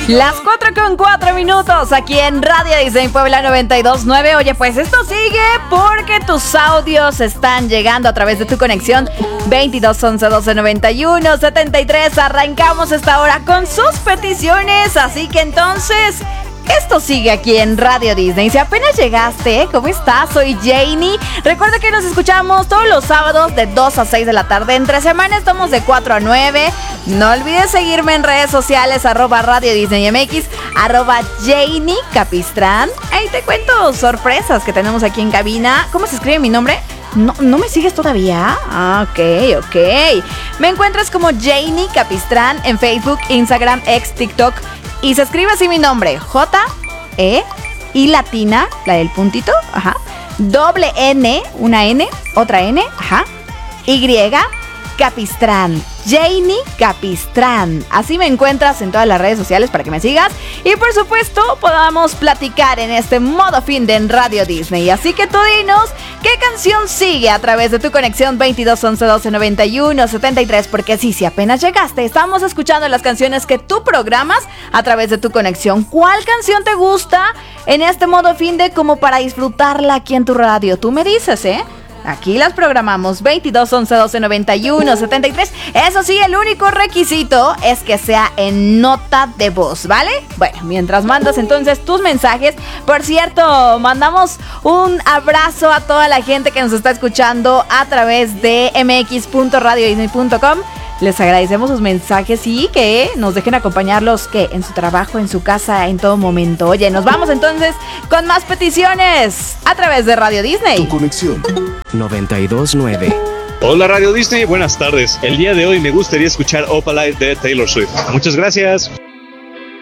Las 4:04 aquí en Radio Disney Puebla 92.9. Oye, pues esto sigue porque tus audios están llegando a través de tu conexión 22 11 12 91 73. Arrancamos esta hora con sus peticiones, así que entonces esto sigue aquí en Radio Disney. Si apenas llegaste, ¿cómo estás? Soy Janie. Recuerda que nos escuchamos todos los sábados de 2 a 6 de la tarde. Entre semana estamos de 4 a 9. No olvides seguirme en redes sociales, @Radio Disney MX, @Janie Capistrán. Ahí te cuento sorpresas que tenemos aquí en cabina. ¿Cómo se escribe mi nombre? ¿No me sigues todavía? Ok. Me encuentras como Janie Capistrán en Facebook, Instagram, X, TikTok. Y se escribe así mi nombre, J-E, y latina, la del puntito, doble N, una N, otra N, Y, Capistrán, Janie Capistrán. Así me encuentras en todas las redes sociales para que me sigas y por supuesto podamos platicar en este modo fin de en Radio Disney. Así que tú dinos qué canción sigue a través de tu conexión 22 11 12 91 73, porque si apenas llegaste, estamos escuchando las canciones que tú programas a través de tu conexión. ¿Cuál canción te gusta en este modo fin de como para disfrutarla aquí en tu radio? Tú me dices, Aquí las programamos 22 11 12 91 73. Eso sí, el único requisito es que sea en nota de voz, ¿vale? Bueno, mientras mandas entonces tus mensajes. Por cierto, mandamos un abrazo a toda la gente que nos está escuchando a través de mx.radiodisney.com. Les agradecemos sus mensajes y que nos dejen acompañarlos en su trabajo, en su casa, en todo momento. Oye, nos vamos entonces con más peticiones a través de Radio Disney. Tu conexión 92.9. Hola Radio Disney, buenas tardes. El día de hoy me gustaría escuchar Opalite de Taylor Swift. Muchas gracias.